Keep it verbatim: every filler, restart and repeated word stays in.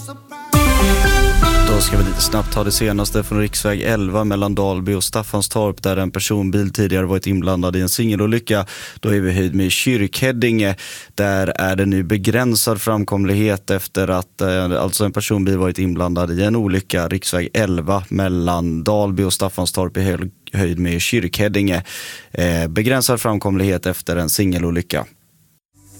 Då ska vi lite snabbt ta det senaste från riksväg elva mellan Dalby och Staffanstorp, där en personbil tidigare varit inblandad i en singelolycka. Då är vi höjd med Kyrkhäddinge. Där är det nu begränsad framkomlighet efter att eh, alltså en personbil varit inblandad i en olycka. Riksväg elva mellan Dalby och Staffanstorp är höjd med Kyrkhäddinge. Eh, begränsad framkomlighet efter en singelolycka.